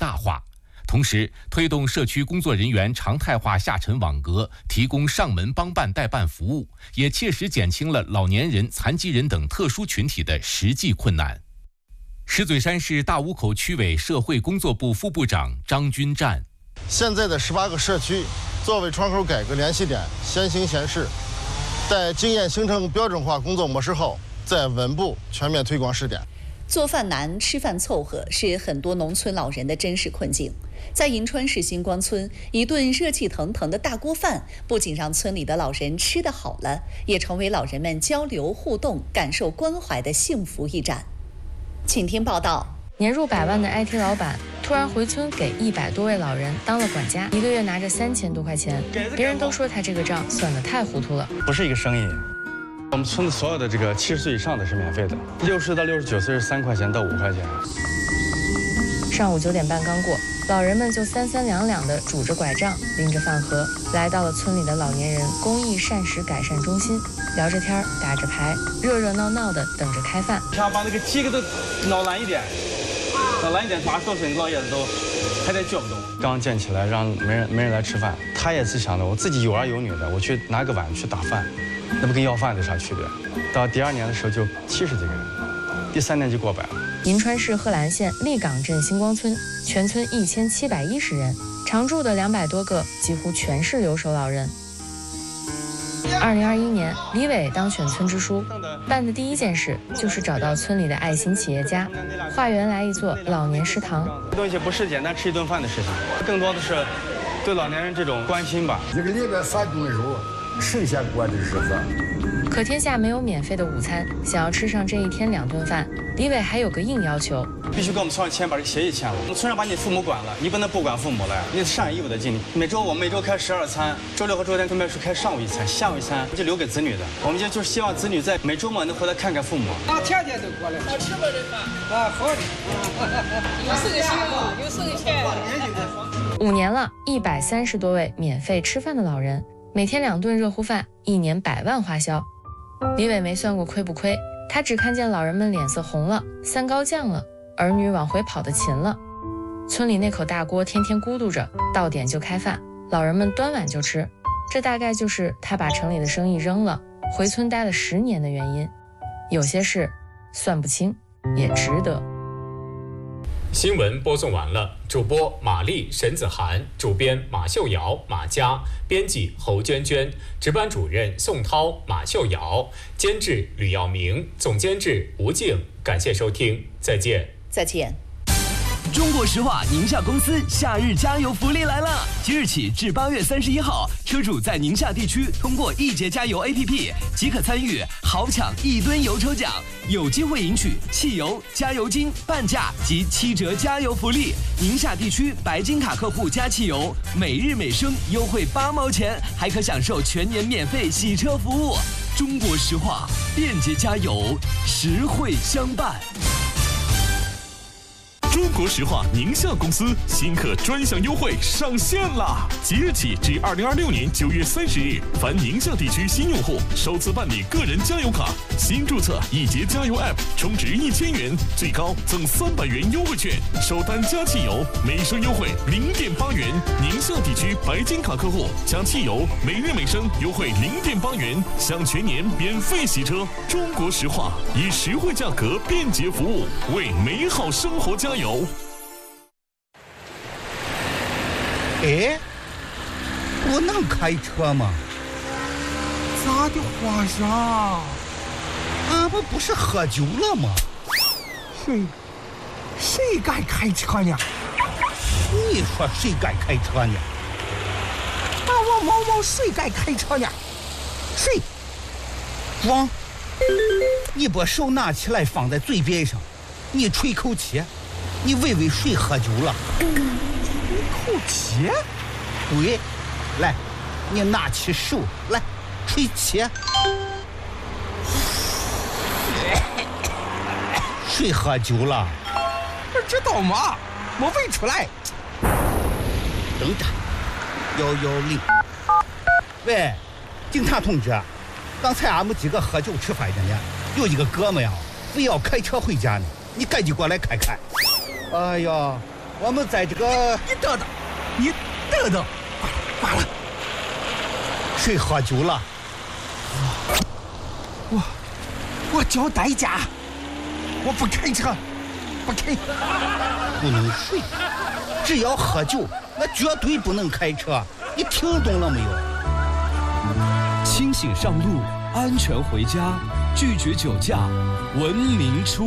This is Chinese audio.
大化。同时，推动社区工作人员常态化下沉网格，提供上门帮办代办服务，也切实减轻了老年人、残疾人等特殊群体的实际困难。石嘴山市大坞口区委社会工作部副部长张军战： 现在的18个社区作为窗口改革联系点，先行先试，待经验形成标准化工作模式后，再稳步全面推广试点。 做饭难，吃饭凑合是很多农村老人的真实困境。在银川市星光村，一顿热气腾腾的大锅饭，不仅让村里的老人吃得好了，也成为老人们交流互动、感受关怀的幸福驿站。请听报道。 年入100万的 IT 老板突然回村给100多位老人当了管家，一个月拿着3000多块钱，别人都说他这个账算得太糊涂了。 不是一个生意。我们村子所有的这个70岁以上的是免费的，60到69岁是3块钱到5块钱。 上午9点半刚过，老人们就3、3两两的拄着拐杖，拎着饭盒，来到了村里的老年人公益膳食改善中心，聊着天，打着牌，热热闹闹的等着开饭。 想把那个几个都挠烂一点，80多岁的老爷子都还得叫不动。刚建起来，让没人来吃饭，他也是想着我自己有儿有女的，我去拿个碗去打饭。那不跟要饭有啥区别？到第2年的时候就70几个人，第3年就过100了。 银川市贺兰县立岗镇星光村，全村1710人，常住的200多个几乎全是留守老人。2021年，李伟当选村支书，办的第一件事就是找到村里的爱心企业家，化缘来一座老年食堂。 这东西不是简单吃一顿饭的事情，更多的是对老年人这种关心吧。 一个礼拜3顿肉，剩下过的日子。 可天下没有免费的午餐，想要吃上这1天2顿饭，李伟还有个硬要求， 必须跟我们村上签，把这个协议签了。我们村上把你父母管了，你不能不管父母了，你得善有义务的尽力。我们每周开12餐，周六和周天分别是开上午1餐，下午1餐就留给子女的。我们就是希望子女在每周末能回来看看父母。 天天都过来。好吃吗这饭？好的。有剩下，有剩下。 5年了，130多位免费吃饭的老人，每天2顿热乎饭，1年100万花销。李伟没算过亏不亏，他只看见老人们脸色红了，3高降了，儿女往回跑得勤了。村里那口大锅天天咕嘟着，到点就开饭，老人们端碗就吃。这大概就是他把城里的生意扔了，回村待了10年的原因。有些事算不清，也值得。 新闻播送完了，主播马丽、沈子涵，主编马秀瑶、马佳，编辑侯娟娟，值班主任宋涛、马秀瑶，监制吕耀明，总监制吴静。感谢收听，再见。 再见。 中国石化宁夏公司夏日加油福利来了！即日起至8月31号，车主在宁夏地区通过易捷加油 APP 即可参与豪抢1吨油抽奖，有机会赢取汽油、加油金、半价及7折加油福利。宁夏地区白金卡客户加汽油，每日每升优惠8毛钱，还可享受全年免费洗车服务。中国石化，便捷加油，实惠相伴。 中国石化宁夏公司新客专享优惠上线啦！即日起至2026年9月30日，凡宁夏地区新用户首次办理个人加油卡，新注册易捷加油 App， 充值1000元，最高赠300元优惠券，首单加汽油每升优惠0.8元。宁夏地区白金卡客户加汽油每日每升优惠0.8元，享全年免费洗车。中国石化以实惠价格、便捷服务，为美好生活加油。 哎，我能开车吗？ 咋的花啥？ 俺们不是喝酒了吗？ 谁该开车呢？ 你说谁该开车呢？ 我毛谁该开车呢？谁？ 汪，你把手拿起来放在嘴边上，你吹口气，你喂喂谁喝酒了？ 口气？ 对，来，你拿起手来，吹气。谁喝酒了？ 不知道吗？我喂出来。 等着，110。喂，警察同志，刚才俺们几个喝酒吃饭的呢，有一个哥们呀，非要开车回家呢，你赶紧过来看看。哎呀， 我们在这个…… 你等等，你等等，完了， 谁喝酒了？ 我交代价，我不开车，不开。 不能睡，只要喝酒，那绝对不能开车。你听懂了没有？ 清醒上路，安全回家，拒绝酒驾，文明出